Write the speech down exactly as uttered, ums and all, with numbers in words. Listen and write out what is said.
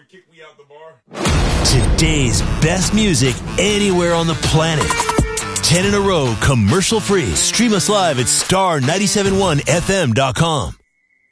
and kick me out the bar. Today's best music anywhere on the planet. ten in a row, commercial free. Stream us live at star nine seven one F M dot com.